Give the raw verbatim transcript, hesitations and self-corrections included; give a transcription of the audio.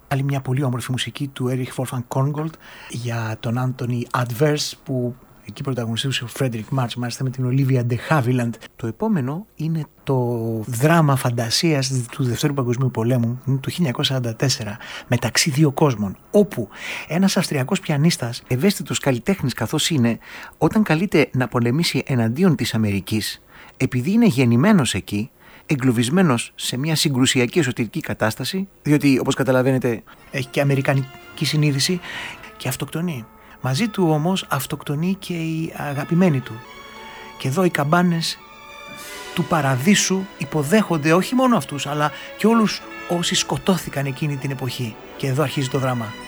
Άλλη μια πολύ όμορφη μουσική του Erich Wolfgang Korngold για τον Anthony Adverse, που εκεί πρωταγωνιστούσε ο Frederick March, μάλιστα με την Olivia de Havilland. Το επόμενο είναι το δράμα φαντασίας του Δευτέρου Παγκοσμίου Πολέμου του χίλια εννιακόσια σαράντα τέσσερα, Μεταξύ δύο κόσμων, όπου ένας Αυστριακός πιανίστας, ευαίσθητος καλλιτέχνης καθώς είναι, όταν καλείται να πολεμήσει εναντίον της Αμερικής, επειδή είναι γεννημένος εκεί, εγκλωβισμένος σε μια συγκρουσιακή εσωτερική κατάσταση, διότι όπως καταλαβαίνετε έχει και αμερικανική συνείδηση, και αυτοκτονεί. Μαζί του όμως αυτοκτονεί και η αγαπημένη του. Και εδώ οι καμπάνες του παραδείσου υποδέχονται όχι μόνο αυτούς, αλλά και όλους όσοι σκοτώθηκαν εκείνη την εποχή. Και εδώ αρχίζει το δράμα.